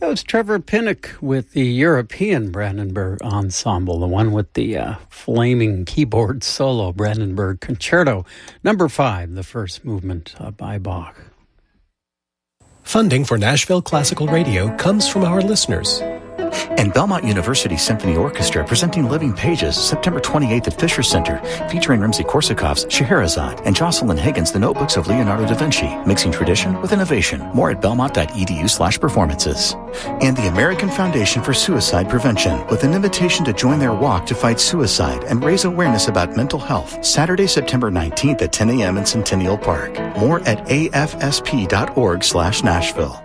That was Trevor Pinnock with the European Brandenburg Ensemble, the one with the flaming keyboard solo, Brandenburg Concerto, number 5, the first movement by Bach. Funding for Nashville Classical Radio comes from our listeners. And Belmont University Symphony Orchestra presenting Living Pages September 28th at Fisher Center, featuring Rimsky-Korsakov's Scheherazade and Jocelyn Higgins' The Notebooks of Leonardo da Vinci, mixing tradition with innovation. More at belmont.edu/performances. And the American Foundation for Suicide Prevention, with an invitation to join their walk to fight suicide and raise awareness about mental health. Saturday, September 19th at 10 a.m. in Centennial Park. More at afsp.org/Nashville.